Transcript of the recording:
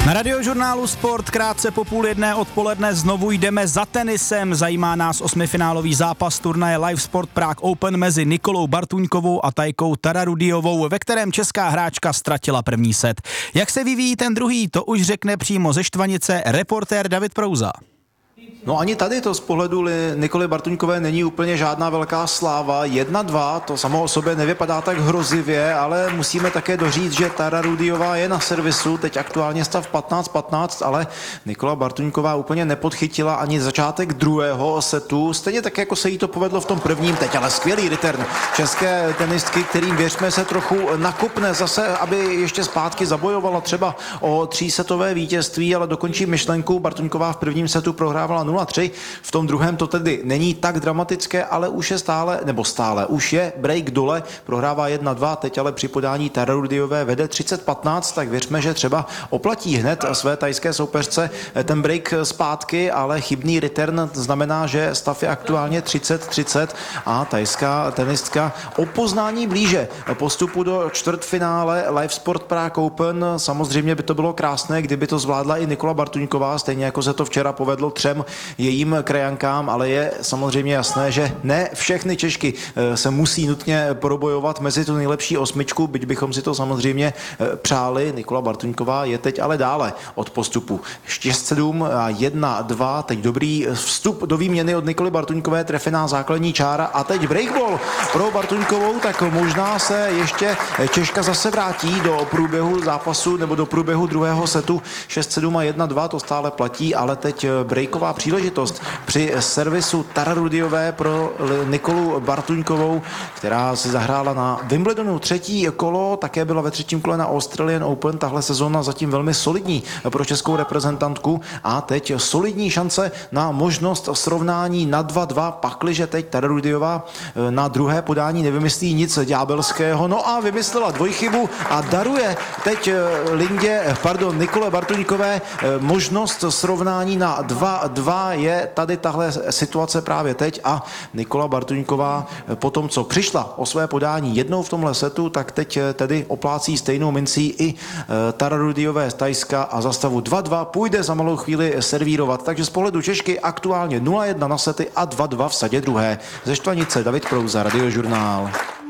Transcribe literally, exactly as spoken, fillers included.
Na Radiožurnálu Sport krátce po půl jedné odpoledne znovu jdeme za tenisem. Zajímá nás osmifinálový zápas turnaje Live Sport Prague Open mezi Nikolou Bartuňkovou a Tajkou Tararudiovou, ve kterém česká hráčka ztratila první set. Jak se vyvíjí ten druhý, to už řekne přímo ze Štvanice reportér David Prouza. No ani tady to z pohledu Nikoly Bartuňkové není úplně žádná velká sláva. jedna dva, to samo o sobě nevypadá tak hrozivě, ale musíme také doříct, že Tararudiová je na servisu, teď aktuálně stav patnáct patnáct, ale Nikola Bartuňková úplně nepodchytila ani začátek druhého setu, stejně tak, jako se jí to povedlo v tom prvním, teď ale skvělý return české tenistky, kterým věřme se trochu nakopne zase, aby ještě zpátky zabojovala třeba o třísetové vítězství, ale dokončí myšlenku. Bartuňková v prvním setu prohrávala nula tři, v tom druhém to tedy není tak dramatické, ale už je stále, nebo stále, už je break dole, prohrává jedna dva, teď ale při podání Tararudiové vede třicet patnáct, tak věřme, že třeba oplatí hned své tajské soupeřce ten break zpátky, ale chybný return znamená, že stav je aktuálně třicet třicet a tajská tenistka o poznání blíže postupu do čtvrtfinále Live Sport Prague Open. Samozřejmě by to bylo krásné, kdyby to zvládla i Nikola Bartuňková, stejně jako se to včera povedlo třem jejím krajankám, ale je samozřejmě jasné, že ne všechny Češky se musí nutně probojovat mezi tu nejlepší osmičku, byť bychom si to samozřejmě přáli. Nikola Bartuňková je teď ale dále od postupu. šest sedm a jedna dva, teď dobrý vstup do výměny od Nikoly Bartuňkové, trefená základní čára a teď breakball pro Bartuňkovou, tak možná se ještě Češka zase vrátí do průběhu zápasu nebo do průběhu druhého setu. šest sedm a jedna dva, to stále platí, ale teď breaková příležitost při servisu Tararudiové pro Nikolu Bartuňkovou, která si zahrála na Wimbledonu třetí kolo, také byla ve třetím kole na Australian Open. Tahle sezóna zatím velmi solidní pro českou reprezentantku a teď solidní šance na možnost srovnání na dva dva, pakliže teď Tararudiová na druhé podání nevymyslí nic ďábelského. No a vymyslela dvojchybu a daruje teď Lindě, pardon, Nikole Bartuňkové možnost srovnání na dva dva. Je tady tahle situace právě teď a Nikola Bartuňková po tom, co přišla o své podání jednou v tomhle setu, tak teď tedy oplácí stejnou mincí i Tararudiové z Tajska a za stavu dva dva půjde za malou chvíli servírovat. Takže z pohledu Češky aktuálně nula jedna na sety a dva dva v sadě druhé. Ze Štvanice David Prouza, Radiožurnál.